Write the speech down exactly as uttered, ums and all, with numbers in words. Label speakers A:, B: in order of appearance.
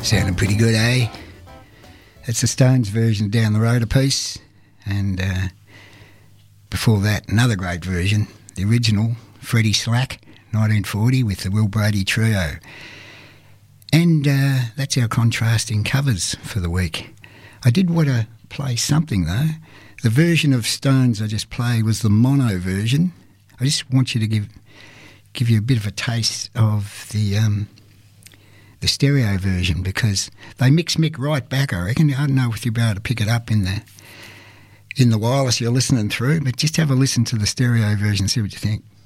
A: Sounding pretty good, eh? That's the Stones version of Down the Road a piece. And uh, before that, another great version, the original, Freddie Slack, nineteen forty, with the Will Brady Trio. And uh, that's our contrasting covers for the week. I did want to play something, though. The version of Stones I just played was the mono version. I just want you to give give you a bit of a taste of the... Um, the stereo version, because they mix Mick right back, I reckon. I don't know if you'll be able to pick it up in the in the wireless you're listening through, but just have a listen to the stereo version, see what you think.